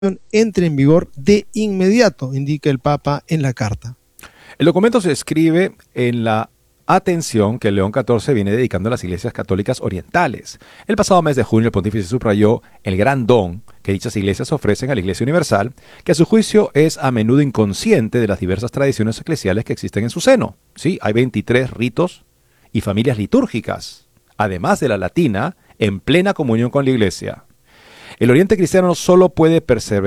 entre en vigor de inmediato, indica el Papa en la carta. El documento se escribe en la atención que León XIV viene dedicando a las iglesias católicas orientales. El pasado mes de junio el pontífice subrayó el gran don que dichas iglesias ofrecen a la Iglesia Universal, que a su juicio es a menudo inconsciente de las diversas tradiciones eclesiales que existen en su seno. Sí, hay 23 ritos y familias litúrgicas, además de la latina, en plena comunión con la Iglesia. El Oriente cristiano solo puede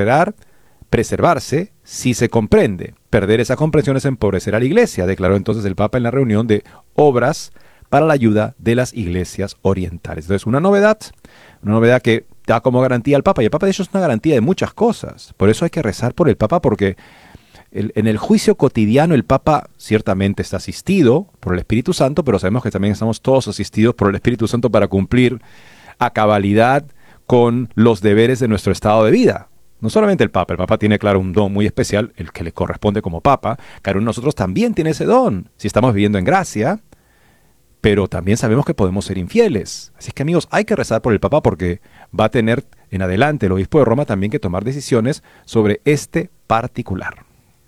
preservarse si se comprende. Perder esa comprensión es empobrecer a la Iglesia, declaró entonces el Papa en la reunión de obras para la ayuda de las iglesias orientales. Entonces, una novedad que da como garantía al Papa, y el Papa de hecho es una garantía de muchas cosas. Por eso hay que rezar por el Papa, porque en el juicio cotidiano el Papa ciertamente está asistido por el Espíritu Santo, pero sabemos que también estamos todos asistidos por el Espíritu Santo para cumplir a cabalidad con los deberes de nuestro estado de vida. No solamente el Papa tiene, claro, un don muy especial, el que le corresponde como Papa. Cada uno de nosotros también tiene ese don, si estamos viviendo en gracia, pero también sabemos que podemos ser infieles. Así es que, amigos, hay que rezar por el Papa porque va a tener en adelante el obispo de Roma también que tomar decisiones sobre este particular.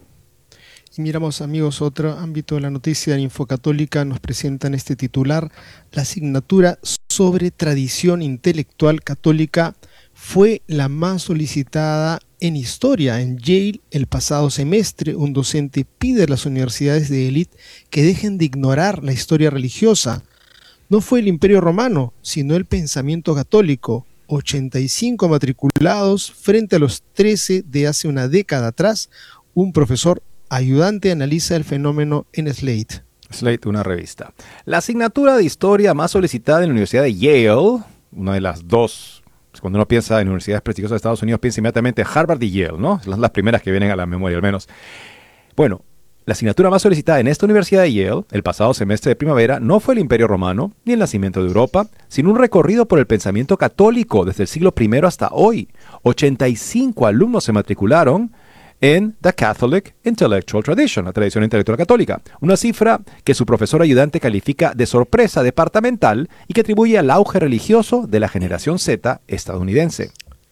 Y miramos, amigos, otro ámbito de la noticia en Infocatólica. Nos presentan este titular: la asignatura sobre tradición intelectual católica fue la más solicitada en historia. En Yale, el pasado semestre, un docente pide a las universidades de élite que dejen de ignorar la historia religiosa. No fue el Imperio Romano, sino el pensamiento católico. 85 matriculados frente a los 13 de hace una década atrás. Un profesor ayudante analiza el fenómeno en Slate. Slate, una revista. La asignatura de historia más solicitada en la Universidad de Yale, una de las dos. Cuando uno piensa en universidades prestigiosas de Estados Unidos, piensa inmediatamente Harvard y Yale, ¿no? Son las primeras que vienen a la memoria, al menos. Bueno, la asignatura más solicitada en esta Universidad de Yale, el pasado semestre de primavera, no fue el Imperio Romano, ni el nacimiento de Europa, sino un recorrido por el pensamiento católico desde el siglo I hasta hoy. 85 alumnos se matricularon en The Catholic Intellectual Tradition, la tradición intelectual católica, una cifra que su profesor ayudante califica de sorpresa departamental y que atribuye al auge religioso de la generación Z estadounidense.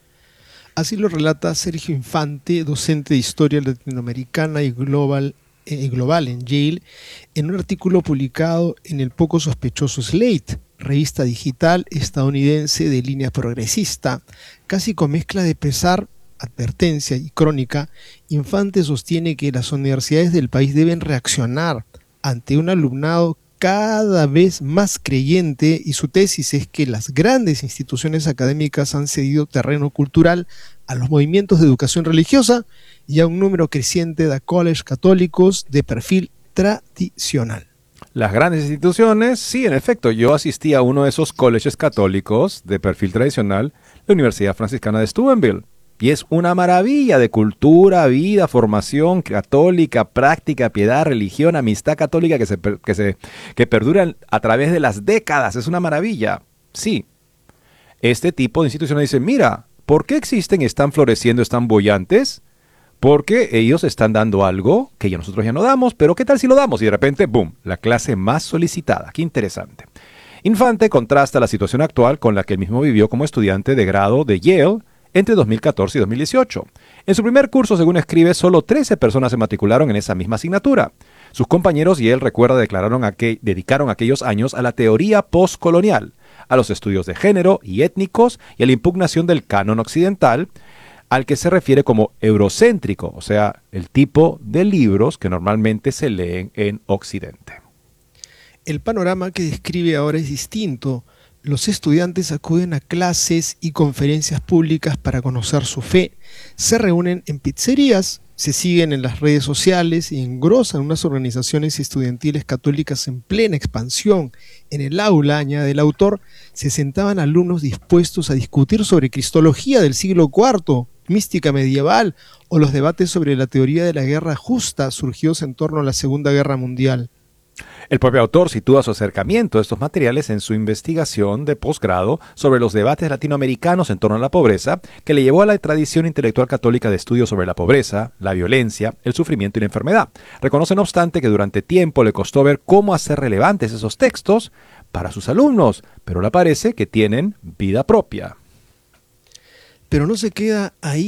Así lo relata Sergio Infante, docente de Historia Latinoamericana y Global en Yale, en un artículo publicado en el poco sospechoso Slate, revista digital estadounidense de línea progresista. Casi con mezcla de pesar, advertencia y crónica, Infante sostiene que las universidades del país deben reaccionar ante un alumnado cada vez más creyente, y su tesis es que las grandes instituciones académicas han cedido terreno cultural a los movimientos de educación religiosa y a un número creciente de colleges católicos de perfil tradicional. Las grandes instituciones, sí, en efecto, yo asistí a uno de esos colleges católicos de perfil tradicional, la Universidad Franciscana de Steubenville. Y es una maravilla de cultura, vida, formación católica, práctica, piedad, religión, amistad católica que perduran a través de las décadas. Es una maravilla. Sí, este tipo de instituciones dicen, mira, ¿por qué existen y están floreciendo, están bollantes? Porque ellos están dando algo que ya nosotros ya no damos, pero ¿qué tal si lo damos? Y de repente, ¡boom!, la clase más solicitada. ¡Qué interesante! Infante contrasta la situación actual con la que él mismo vivió como estudiante de grado de Yale entre 2014 y 2018. En su primer curso, según escribe, solo 13 personas se matricularon en esa misma asignatura. Sus compañeros y él, recuerda, dedicaron aquellos años a la teoría postcolonial, a los estudios de género y étnicos y a la impugnación del canon occidental, al que se refiere como eurocéntrico, o sea, el tipo de libros que normalmente se leen en Occidente. El panorama que describe ahora es distinto. Los estudiantes acuden a clases y conferencias públicas para conocer su fe, se reúnen en pizzerías, se siguen en las redes sociales y engrosan unas organizaciones estudiantiles católicas en plena expansión. En el aula, añade el autor, se sentaban alumnos dispuestos a discutir sobre cristología del siglo IV, mística medieval o los debates sobre la teoría de la guerra justa surgidos en torno a la Segunda Guerra Mundial. El propio autor sitúa su acercamiento a estos materiales en su investigación de posgrado sobre los debates latinoamericanos en torno a la pobreza, que le llevó a la tradición intelectual católica de estudios sobre la pobreza, la violencia, el sufrimiento y la enfermedad. Reconoce, no obstante, que durante tiempo le costó ver cómo hacer relevantes esos textos para sus alumnos, pero le parece que tienen vida propia. Pero no se queda ahí.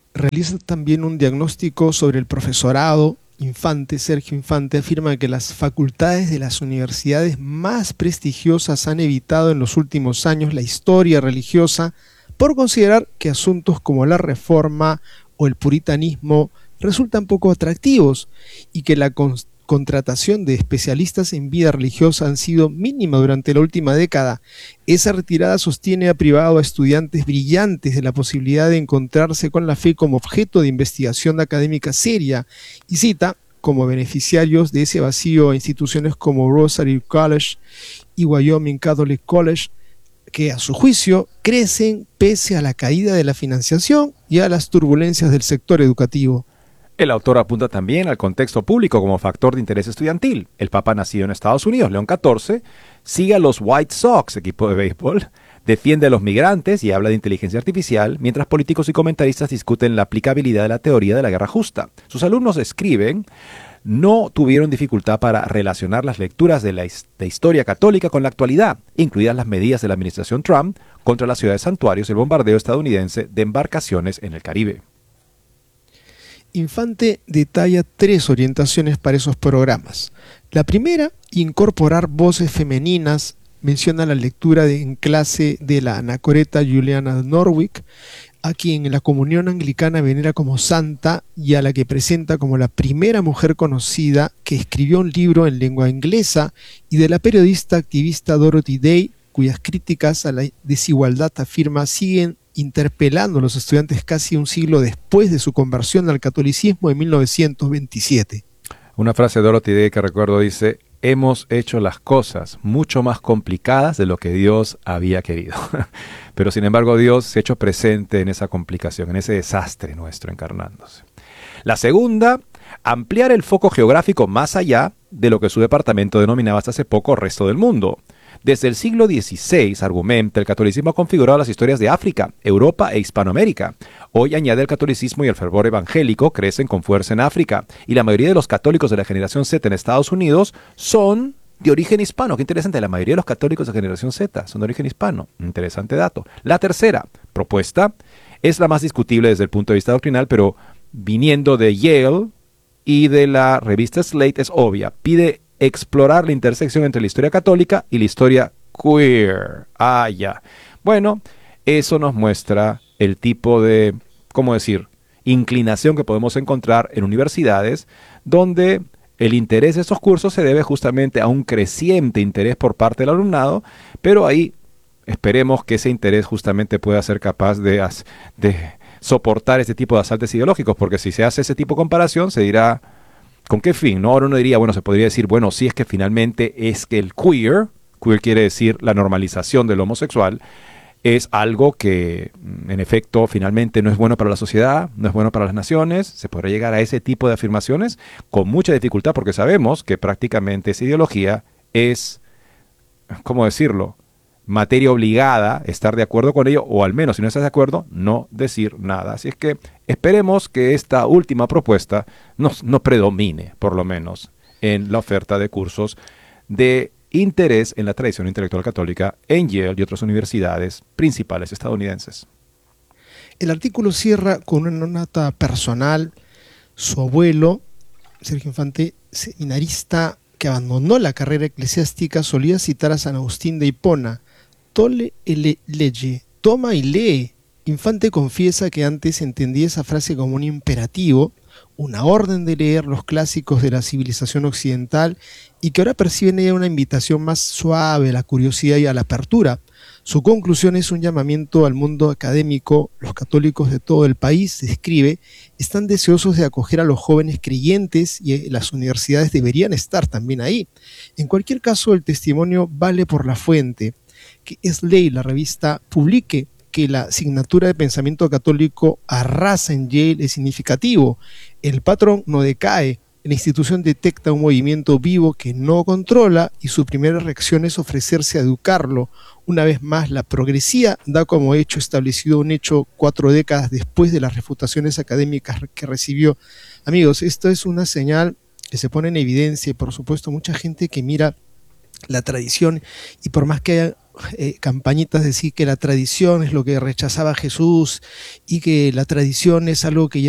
realiza también un diagnóstico sobre el profesorado. Sergio Infante, afirma que las facultades de las universidades más prestigiosas han evitado en los últimos años la historia religiosa por considerar que asuntos como la reforma o el puritanismo resultan poco atractivos y que la contratación de especialistas en vida religiosa han sido mínima durante la última década. Esa retirada sostiene ha privado a estudiantes brillantes de la posibilidad de encontrarse con la fe como objeto de investigación académica seria, y cita como beneficiarios de ese vacío a instituciones como Rosary College y Wyoming Catholic College, que a su juicio crecen pese a la caída de la financiación y a las turbulencias del sector educativo. El autor apunta también al contexto público como factor de interés estudiantil. El Papa nacido en Estados Unidos, León XIV, sigue a los White Sox, equipo de béisbol, defiende a los migrantes y habla de inteligencia artificial, mientras políticos y comentaristas discuten la aplicabilidad de la teoría de la guerra justa. Sus alumnos escriben, no tuvieron dificultad para relacionar las lecturas de historia católica con la actualidad, incluidas las medidas de la administración Trump contra las ciudades santuarios y el bombardeo estadounidense de embarcaciones en el Caribe. Infante detalla 3 orientaciones para esos programas. La primera, incorporar voces femeninas. Menciona la lectura en clase de la anacoreta Juliana Norwick, a quien la comunión anglicana venera como santa y a la que presenta como la primera mujer conocida que escribió un libro en lengua inglesa, y de la periodista activista Dorothy Day, cuyas críticas a la desigualdad, afirma, siguen interpelando a los estudiantes casi un siglo después de su conversión al catolicismo en 1927. Una frase de Dorothy Day que recuerdo dice, hemos hecho las cosas mucho más complicadas de lo que Dios había querido. Pero sin embargo Dios se ha hecho presente en esa complicación, en ese desastre nuestro encarnándose. La segunda, ampliar el foco geográfico más allá de lo que su departamento denominaba hasta hace poco resto del mundo. Desde el siglo XVI, argumenta, el catolicismo ha configurado las historias de África, Europa e Hispanoamérica. Hoy añade el catolicismo y el fervor evangélico crecen con fuerza en África, y la mayoría de los católicos de la generación Z en Estados Unidos son de origen hispano. Qué interesante, la mayoría de los católicos de generación Z son de origen hispano. Interesante dato. La tercera propuesta es la más discutible desde el punto de vista doctrinal, pero viniendo de Yale y de la revista Slate es obvia. Pide explorar la intersección entre la historia católica y la historia queer. Ya. Bueno, eso nos muestra el tipo de, ¿cómo decir?, inclinación que podemos encontrar en universidades donde el interés de estos cursos se debe justamente a un creciente interés por parte del alumnado, pero ahí esperemos que ese interés justamente pueda ser capaz de soportar este tipo de asaltos ideológicos, porque si se hace ese tipo de comparación se dirá, ¿con qué fin? ¿No? Ahora uno diría, bueno, se podría decir, bueno, sí es que finalmente es que el queer quiere decir la normalización del homosexual, es algo que, en efecto, finalmente no es bueno para la sociedad, no es bueno para las naciones. Se podrá llegar a ese tipo de afirmaciones con mucha dificultad porque sabemos que prácticamente esa ideología es, ¿cómo decirlo?, materia obligada, estar de acuerdo con ello, o al menos si no estás de acuerdo, no decir nada. Así es que esperemos que esta última propuesta no predomine, por lo menos, en la oferta de cursos de interés en la tradición intelectual católica en Yale y otras universidades principales estadounidenses. El artículo cierra con una nota personal. Su abuelo, Sergio Infante, seminarista que abandonó la carrera eclesiástica, solía citar a San Agustín de Hipona: Tole e lege, toma y lee. Infante confiesa que antes entendía esa frase como un imperativo, una orden de leer los clásicos de la civilización occidental, y que ahora percibe en ella una invitación más suave a la curiosidad y a la apertura. Su conclusión es un llamamiento al mundo académico. Los católicos de todo el país, describe, están deseosos de acoger a los jóvenes creyentes y las universidades deberían estar también ahí. En cualquier caso, el testimonio vale por la fuente. Que es ley, la revista, publique que la asignatura de pensamiento católico arrasa en Yale es significativo. El patrón no decae. La institución detecta un movimiento vivo que no controla y su primera reacción es ofrecerse a educarlo. Una vez más, la progresía da como hecho establecido un hecho 4 décadas después de las refutaciones académicas que recibió. Amigos, esto es una señal que se pone en evidencia y por supuesto mucha gente que mira la tradición, y por más que haya campañitas de decir que la tradición es lo que rechazaba a Jesús y que la tradición es algo que